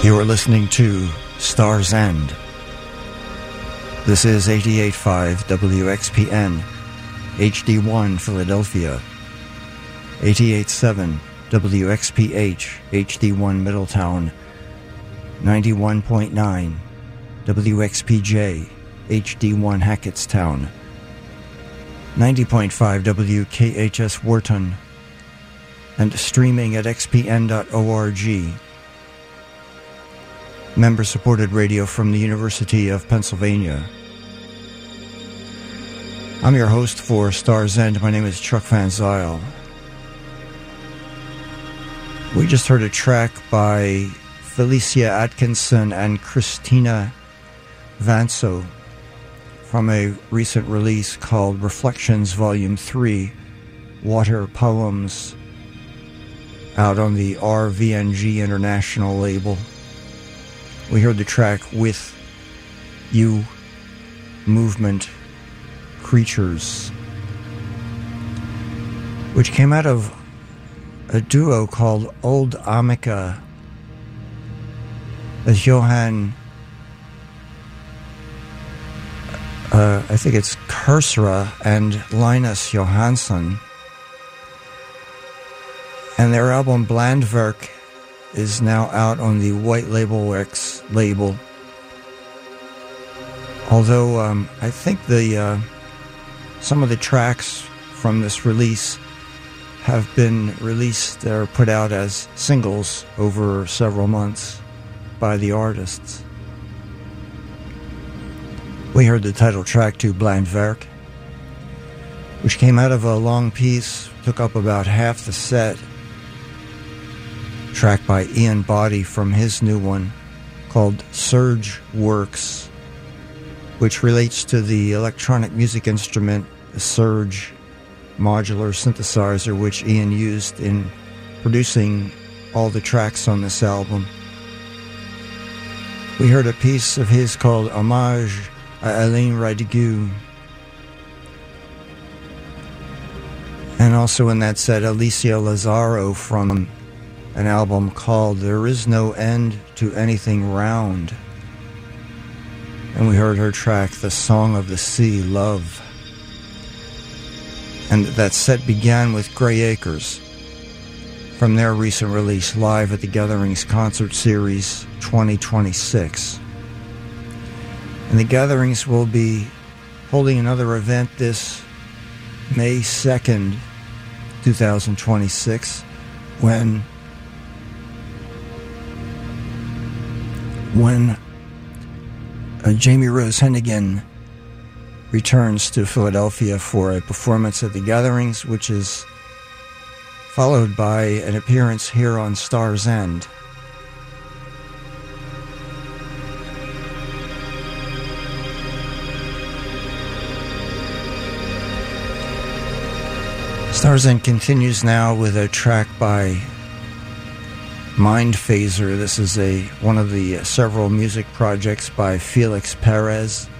You are listening to Star's End. This is 88.5 WXPN, HD1 Philadelphia, 88.7 WXPH, HD1 Middletown, 91.9 WXPJ, HD1 Hackettstown, 90.5 WKHS Wharton, and streaming at xpn.org. Member-supported radio from the University of Pennsylvania. I'm your host for Star's End. My name is Chuck Van Zyl. We just heard a track by Felicia Atkinson and Christina Vanso from a recent release called Reflections Volume 3, Water Poems, out on the RVNG International label. We heard the track With You Movement Creatures, which came out of a duo called Old Amica, as Johan, I think it's Kursra and Linus Johansson, and their album Blandverk is now out on the White Label X label. Although I think some of the tracks from this release have been released or put out as singles over several months by the artists. We heard the title track to Blandverk, which came out of a long piece, took up about half the set, track by Ian Boddy from his new one called Surge Works, which relates to the electronic music instrument, the Surge modular synthesizer, which Ian used in producing all the tracks on this album. We heard a piece of his called Hommage à Alain Radigueux. And also in that set, Alicia Lazaro from an album called There Is No End to Anything Round. And we heard her track, The Song of the Sea, Love. And that set began with Grey Acres from their recent release, Live at the Gatherings Concert Series 2026. And the Gatherings will be holding another event this May 2nd, 2026, when Jamie Rose Hennigan returns to Philadelphia for a performance at the Gatherings, which is followed by an appearance here on Star's End. Star's End continues now with a track by Mindphaser. This is one of the several music projects by Felix Perez.